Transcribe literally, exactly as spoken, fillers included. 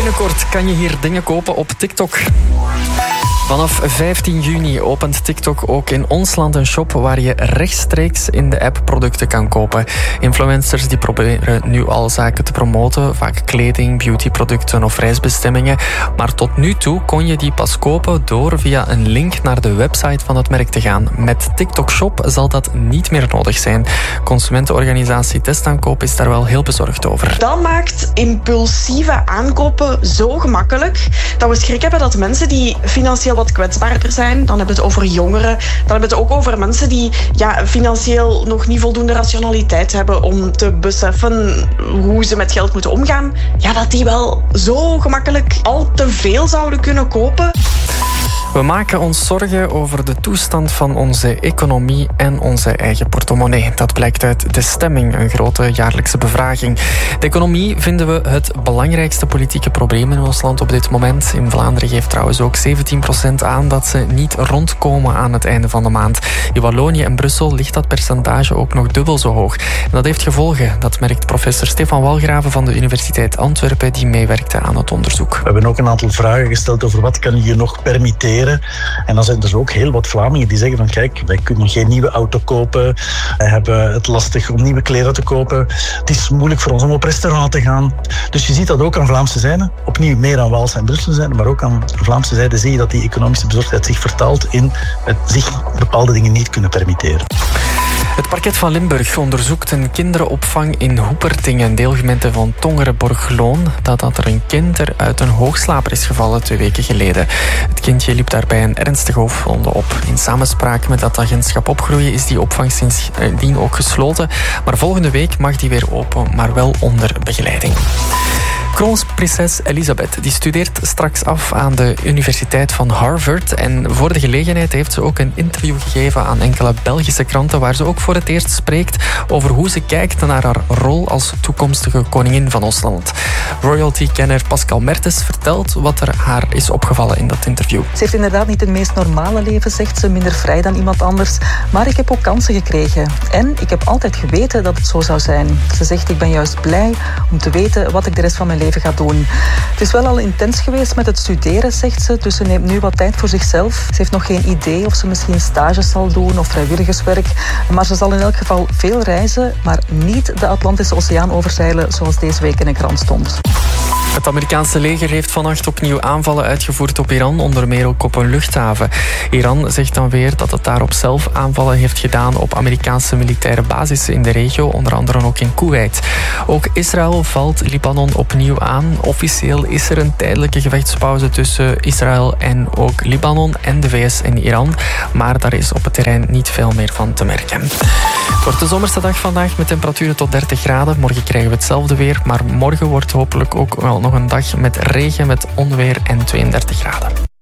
Binnenkort kan je hier dingen kopen op TikTok. Vanaf vijftien juni opent TikTok ook in ons land een shop waar je rechtstreeks in de app producten kan kopen. Influencers die proberen nu al zaken te promoten, vaak kleding, beautyproducten of reisbestemmingen. Maar tot nu toe kon je die pas kopen door via een link naar de website van het merk te gaan. Met TikTok Shop zal dat niet meer nodig zijn. Consumentenorganisatie Testaankoop is daar wel heel bezorgd over. Dat maakt impulsieve aankopen zo gemakkelijk dat we schrik hebben dat mensen die financieel wat kwetsbaarder zijn, dan hebben we het over jongeren, dan hebben we het ook over mensen die ja, financieel nog niet voldoende rationaliteit hebben om te beseffen hoe ze met geld moeten omgaan, ja, dat die wel zo gemakkelijk al te veel zouden kunnen kopen. We maken ons zorgen over de toestand van onze economie en onze eigen portemonnee. Dat blijkt uit De Stemming, een grote jaarlijkse bevraging. De economie vinden we het belangrijkste politieke probleem in ons land op dit moment. In Vlaanderen geeft trouwens ook zeventien procent aan dat ze niet rondkomen aan het einde van de maand. In Wallonië en Brussel ligt dat percentage ook nog dubbel zo hoog. En dat heeft gevolgen, dat merkt professor Stefan Walgraven van de Universiteit Antwerpen, die meewerkte aan het onderzoek. We hebben ook een aantal vragen gesteld over wat kan je nog permitteren. En dan zijn er dus ook heel wat Vlamingen die zeggen van kijk, wij kunnen geen nieuwe auto kopen. Wij hebben het lastig om nieuwe kleren te kopen. Het is moeilijk voor ons om op restaurant te gaan. Dus je ziet dat ook aan Vlaamse zijde. Opnieuw meer aan Waalse en Brusselse zijde, maar ook aan Vlaamse zijde zie je dat die economische bezorgdheid zich vertaalt in het zich bepaalde dingen niet kunnen permitteren. Het parket van Limburg onderzoekt een kinderopvang in Hoepertingen, deelgemeente van Tongeren-Borgloon, dat er een kind er uit een hoogslaper is gevallen twee weken geleden. Het kindje liep daarbij een ernstige hoofdwonde op. In samenspraak met dat agentschap Opgroeien is die opvang sindsdien ook gesloten, maar volgende week mag die weer open, maar wel onder begeleiding. Kroonprinses Elisabeth die studeert straks af aan de Universiteit van Harvard. En voor de gelegenheid heeft ze ook een interview gegeven aan enkele Belgische kranten, waar ze ook voor het eerst spreekt over hoe ze kijkt naar haar rol als toekomstige koningin van ons land. Royalty-kenner Pascal Mertens vertelt wat er haar is opgevallen in dat interview. Ze heeft inderdaad niet het meest normale leven, zegt ze, minder vrij dan iemand anders. Maar ik heb ook kansen gekregen. En ik heb altijd geweten dat het zo zou zijn. Ze zegt, ik ben juist blij om te weten wat ik de rest van mijn leven ga doen. Het is wel al intens geweest met het studeren, zegt ze, dus ze neemt nu wat tijd voor zichzelf. Ze heeft nog geen idee of ze misschien stages zal doen of vrijwilligerswerk, maar ze zal in elk geval veel reizen, maar niet de Atlantische Oceaan overzeilen zoals deze week in een krant stond. Het Amerikaanse leger heeft vannacht opnieuw aanvallen uitgevoerd op Iran, onder meer ook op een luchthaven. Iran zegt dan weer dat het daarop zelf aanvallen heeft gedaan op Amerikaanse militaire basissen in de regio, onder andere ook in Kuwait. Ook Israël valt Libanon opnieuw aan. Officieel is er een tijdelijke gevechtspauze tussen Israël en ook Libanon en de V S en Iran, maar daar is op het terrein niet veel meer van te merken. Het wordt de zomerste dag vandaag met temperaturen tot dertig graden. Morgen krijgen we hetzelfde weer, maar morgen wordt hopelijk ook wel nog een dag met regen, met onweer en tweeëndertig graden.